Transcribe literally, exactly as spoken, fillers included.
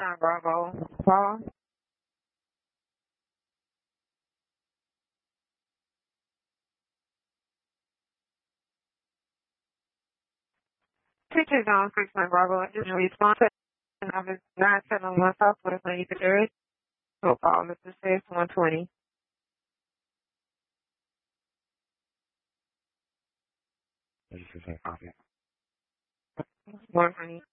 nine Bravo. Paul. Two two nine six nine Bravo. Just response and I was nine seven one Southwest ninety third. So call Mister Six one twenty. This is a copy. One twenty.